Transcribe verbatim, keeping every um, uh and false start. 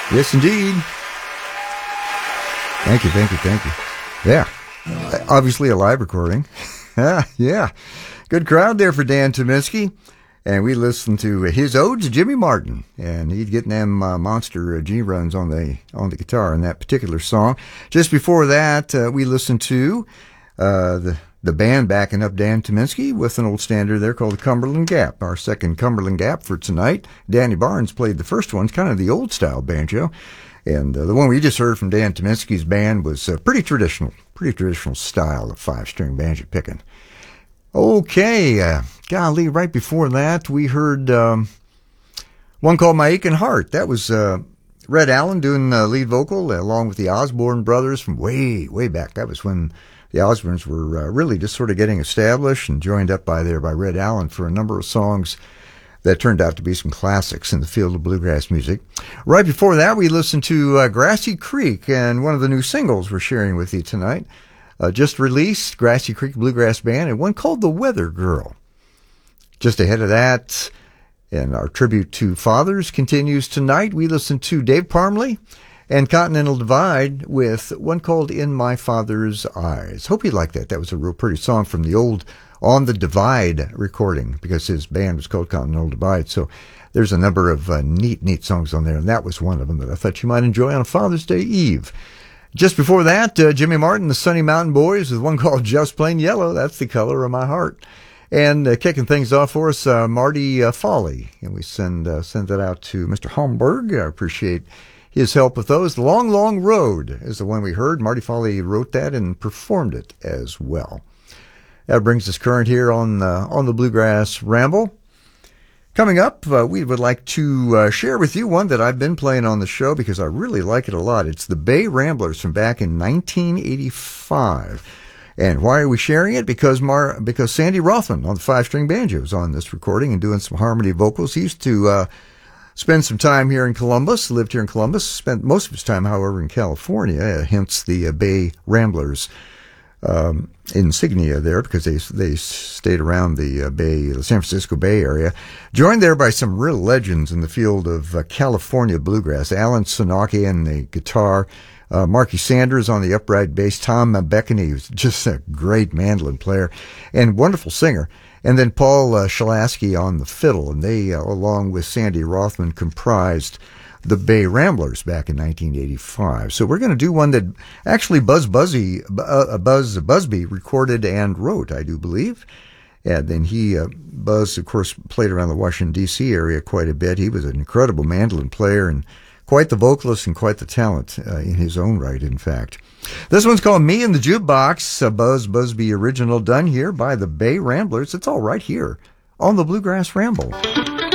Yes, indeed. Thank you, thank you, thank you. Yeah, obviously a live recording. Yeah, good crowd there for Dan Tyminski. And we listened to his ode to Jimmy Martin, and he'd getting them uh, monster uh, G runs on the on the guitar in that particular song. Just before that, uh, we listened to uh, the the band backing up Dan Tyminski with an old standard there called the Cumberland Gap, our second Cumberland Gap for tonight. Danny Barnes played the first one, kind of the old style banjo, and uh, the one we just heard from Dan Tyminski's band was uh, pretty traditional, pretty traditional style of five string banjo picking. Okay, uh, golly, right before that, we heard um, one called My Aching Heart. That was uh, Red Allen doing uh, lead vocal, uh, along with the Osborne brothers from way, way back. That was when the Osbornes were uh, really just sort of getting established, and joined up by there by Red Allen for a number of songs that turned out to be some classics in the field of bluegrass music. Right before that, we listened to uh, Grassy Creek, and one of the new singles we're sharing with you tonight. Uh, just released, Grassy Creek Bluegrass Band, and one called The Weather Girl. Just ahead of that, and our tribute to fathers continues tonight. We listen to Dave Parmley and Continental Divide with one called In My Father's Eyes. Hope you like that. That was a real pretty song from the old On the Divide recording, because his band was called Continental Divide. So there's a number of uh, neat, neat songs on there, and that was one of them that I thought you might enjoy on a Father's Day Eve. Just before that, uh, Jimmy Martin, the Sunny Mountain Boys, with one called Just Plain Yellow. That's the color of my heart. And uh, kicking things off for us, uh, Marty uh, Foley. And we send uh, send that out to Mister Holmberg. I appreciate his help with those. The Long, Long Road is the one we heard. Marty Foley wrote that and performed it as well. That brings us current here on, uh, on the Bluegrass Ramble. Coming up, uh, we would like to uh, share with you one that I've been playing on the show because I really like it a lot. It's the Bay Ramblers from back in nineteen eighty-five. And why are we sharing it? Because Mar- because Sandy Rothman on the five-string banjo is on this recording and doing some harmony vocals. He used to uh, spend some time here in Columbus, lived here in Columbus, spent most of his time, however, in California, uh, hence the uh, Bay Ramblers um, insignia there, because they they stayed around the uh, Bay, the San Francisco Bay area. Joined there by some real legends in the field of uh, California bluegrass. Alan Sonaki on the guitar, uh, Marky Sanders on the upright bass, Tom Beckany, who's just a great mandolin player and wonderful singer, and then Paul uh, Shalasky on the fiddle. And they, uh, along with Sandy Rothman, comprised the Bay Ramblers back in nineteen eighty-five. So we're going to do one that actually Buzz Buzzy, uh, Buzz Busby recorded and wrote, I do believe. And then he, uh, Buzz, of course, played around the Washington, D C area quite a bit. He was an incredible mandolin player and quite the vocalist and quite the talent uh, in his own right, in fact. This one's called Me and the Jukebox, a Buzz Busby original done here by the Bay Ramblers. It's all right here on the Bluegrass Ramble.